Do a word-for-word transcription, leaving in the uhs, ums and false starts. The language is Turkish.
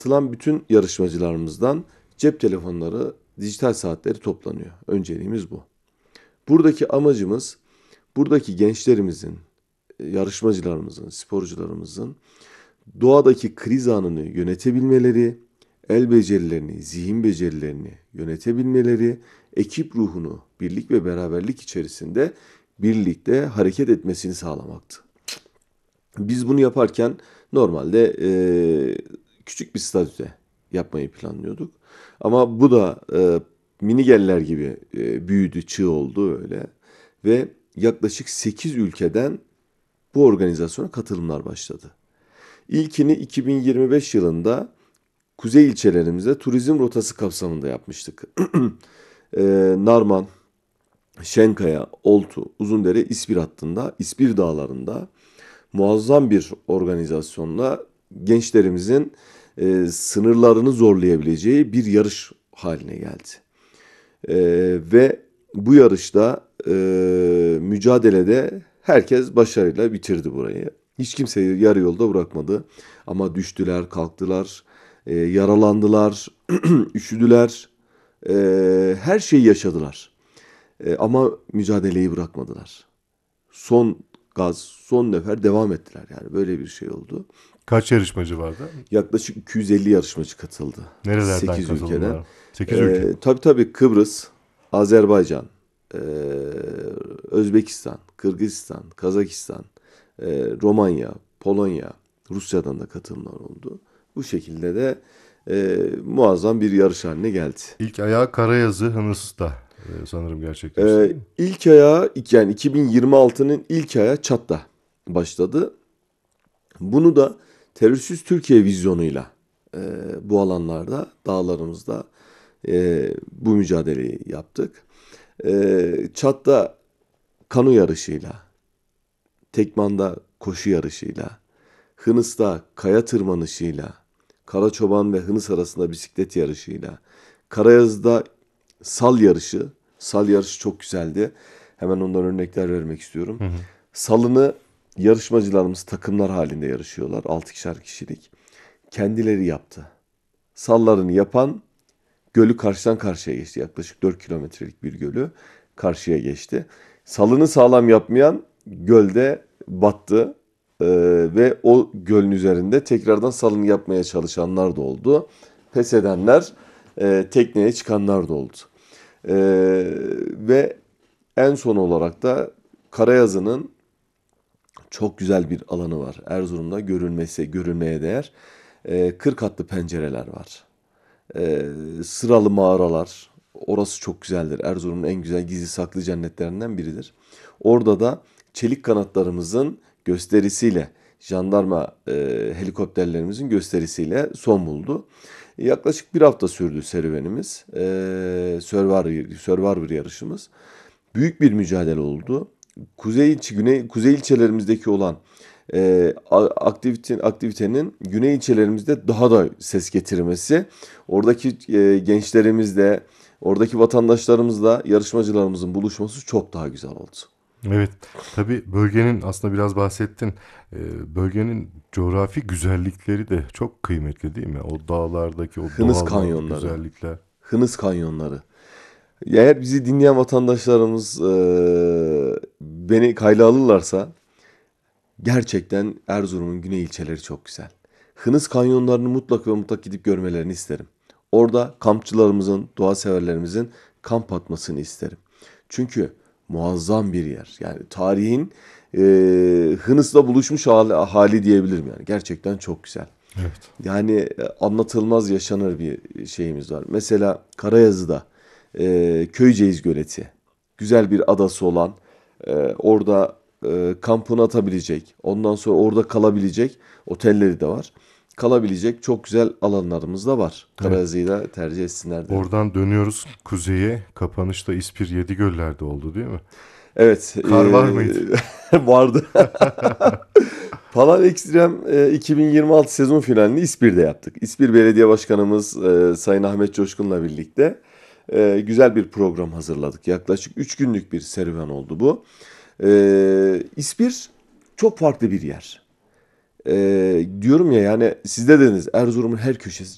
Katılan bütün yarışmacılarımızdan cep telefonları, dijital saatleri toplanıyor. Önceliğimiz bu. Buradaki amacımız buradaki gençlerimizin, yarışmacılarımızın, sporcularımızın doğadaki kriz anını yönetebilmeleri, el becerilerini, zihin becerilerini yönetebilmeleri, ekip ruhunu birlik ve beraberlik içerisinde birlikte hareket etmesini sağlamaktı. Biz bunu yaparken normalde eee, küçük bir statüde yapmayı planlıyorduk. Ama bu da eee minigeller gibi eee, büyüdü, çığ oldu öyle. Ve yaklaşık sekiz ülkeden bu organizasyona katılımlar başladı. İlkini iki bin yirmi beş yılında kuzey ilçelerimizde turizm rotası kapsamında yapmıştık. Eee, Narman, Şenkaya, Oltu, Uzundere, İspir hattında, İspir dağlarında muazzam bir organizasyonla gençlerimizin e, sınırlarını zorlayabileceği bir yarış haline geldi. E, ve bu yarışta e, mücadelede herkes başarıyla bitirdi burayı. Hiç kimseyi yarı yolda bırakmadı. Ama düştüler, kalktılar, e, yaralandılar, üşüdüler, e, her şeyi yaşadılar. E, ama mücadeleyi bırakmadılar. Son gaz, son nefer devam ettiler. Yani böyle bir şey oldu. Kaç yarışmacı vardı? Yaklaşık iki yüz elli yarışmacı katıldı. Nerelerden sekiz ülkeden. katıldılar? Sekiz ülke. Ee, tabii tabii Kıbrıs, Azerbaycan, ee, Özbekistan, Kırgızistan, Kazakistan, ee, Romanya, Polonya, Rusya'dan da katılımlar oldu. Bu şekilde de ee, muazzam bir yarış haline geldi. İlk ayağı Karayazı Hınıs'ta e, sanırım gerçekleşti Ee, değil mi? ilk ayağı yani iki bin yirmi altının ilk ayağı Çat'ta başladı. Bunu da Terörsüz Türkiye vizyonuyla e, bu alanlarda, dağlarımızda e, bu mücadeleyi yaptık. E, Çat'ta kano yarışıyla, Tekman'da koşu yarışıyla, Hınıs'ta kaya tırmanışıyla, Karaçoban ve Hınıs arasında bisiklet yarışıyla, Karayaz'da sal yarışı, sal yarışı çok güzeldi. Hemen ondan örnekler vermek istiyorum. Hı hı. Salını yarışmacılarımız takımlar halinde yarışıyorlar. altı kişilik. Kendileri yaptı. Sallarını yapan gölü karşıdan karşıya geçti. Yaklaşık dört kilometrelik bir gölü karşıya geçti. Salını sağlam yapmayan gölde battı. Ee, ve o gölün üzerinde tekrardan salını yapmaya çalışanlar da oldu. Pes edenler, e, tekneye çıkanlar da oldu. Ee, ve en son olarak da Karayazı'nın çok güzel bir alanı var. Erzurum'da görülmesi, görülmeye değer. Ee, kırk katlı pencereler var. Ee, sıralı mağaralar. Orası çok güzeldir. Erzurum'un en güzel gizli saklı cennetlerinden biridir. Orada da çelik kanatlarımızın gösterisiyle, jandarma e, helikopterlerimizin gösterisiyle son buldu. Yaklaşık bir hafta sürdü serüvenimiz. Ee, Survivor, Survivor yarışımız. Büyük bir mücadele oldu. Kuzey ilçe, güney, kuzey ilçelerimizdeki olan e, aktivite, aktivitenin güney ilçelerimizde daha da ses getirmesi, oradaki e, gençlerimizle, oradaki vatandaşlarımızla yarışmacılarımızın buluşması çok daha güzel oldu. Evet. Tabii bölgenin aslında biraz bahsettin. E, bölgenin coğrafi güzellikleri de çok kıymetli değil mi? O dağlardaki o Hınıs doğal kanyonları, güzellikler. Hınıs kanyonları. Eğer bizi dinleyen vatandaşlarımız e, beni kayda alırlarsa gerçekten Erzurum'un güney ilçeleri çok güzel. Hınıs kanyonlarını mutlak ve mutlak gidip görmelerini isterim. Orada kampçılarımızın, doğa severlerimizin kamp atmasını isterim. Çünkü muazzam bir yer. Yani tarihin e, Hınıs'la buluşmuş hali, hali diyebilirim yani. Gerçekten çok güzel. Evet. Yani e, anlatılmaz yaşanır bir şeyimiz var. Mesela Karayazı'da e, Köyceğiz Göleti. Güzel bir adası olan, e, orada e, kampını atabilecek, ondan sonra orada kalabilecek otelleri de var. Kalabilecek çok güzel alanlarımız da var. Evet. Karayazı'yı da tercih etsinler derim. Oradan dönüyoruz kuzeye. Kapanışta İspir Yedigöller'de oldu değil mi? Evet, Kar var mıydı? e, vardı. Palan Ekstrem e, iki bin yirmi altı sezon finalini İspir'de yaptık. İspir Belediye Başkanımız e, Sayın Ahmet Coşkun'la birlikte e, güzel bir program hazırladık. Yaklaşık üç günlük bir serüven oldu bu. E, İspir çok farklı bir yer. E, diyorum ya yani siz de dediniz Erzurum'un her köşesi